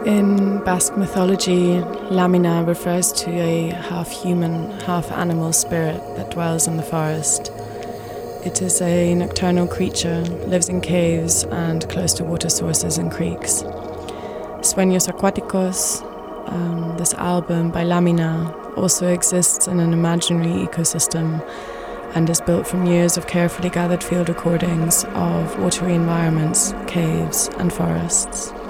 In Basque mythology, Lamina refers to a half-human, half-animal spirit that dwells in the forest. It is a nocturnal creature, lives in caves and close to water sources and creeks. Sueños Acuáticos, this album by Lamina, also exists in an imaginary ecosystem and is built from years of carefully gathered field recordings of watery environments, caves and forests.